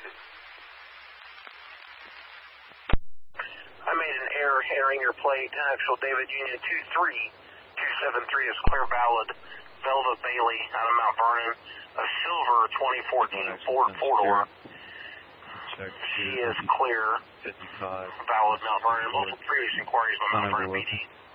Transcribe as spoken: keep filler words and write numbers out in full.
I made an error entering your plate. Actual David Union two three two seven three is clear valid. Velda Bailey out of Mount Vernon. A silver twenty fourteen Ford four-door. She is clear. fifty-five. Valid Mount Vernon. Multiple previous inquiries on Mount Vernon P D.